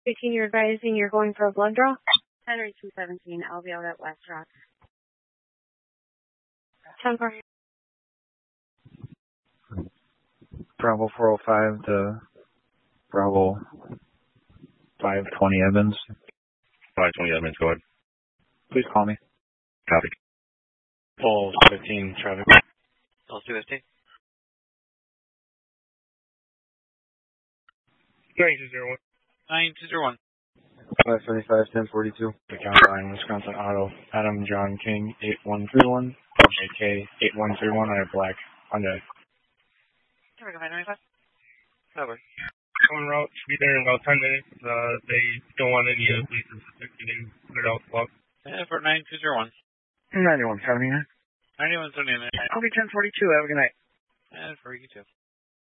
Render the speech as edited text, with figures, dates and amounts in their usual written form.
18, you're advising you're going for a blood draw? Henry 217, I'll be out at West Rock. 10 4. Bravo 405 to Bravo 520 Evans. 520 Evans, go ahead. Please call me. Copy. Pulse 15, traffic. Pulse 215. 9201. 9201. 575, 1042. The county line, Wisconsin Auto, Adam John King, 8131. JK, 8131. I have black Hyundai. Traffic 595. Over. On route, should be there in about 10 minutes. They don't want any of the places affected and put it out block. For 9201. 9179. 9179. I'll be 1042. Have a good night. And for you too.